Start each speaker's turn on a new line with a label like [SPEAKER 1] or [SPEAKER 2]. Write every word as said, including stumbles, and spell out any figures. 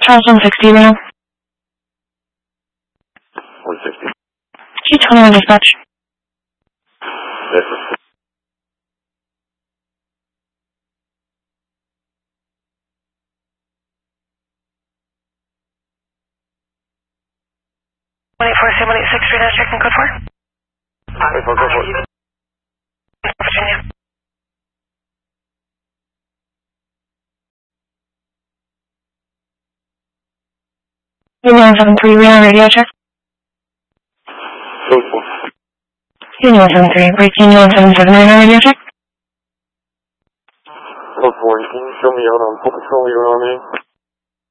[SPEAKER 1] Charles one sixty now.
[SPEAKER 2] one sixty.
[SPEAKER 1] G twenty-one dispatch.
[SPEAKER 2] This is
[SPEAKER 3] one eight four seven eight six, radar checking code four.
[SPEAKER 2] wait for go for it.
[SPEAKER 3] Virginia.
[SPEAKER 1] Union seven three, radar radio check.
[SPEAKER 2] Code four.
[SPEAKER 1] Union seven three, break Union seven seven, radar radio check.
[SPEAKER 2] Code four, can you show me out on full patrol you're on me?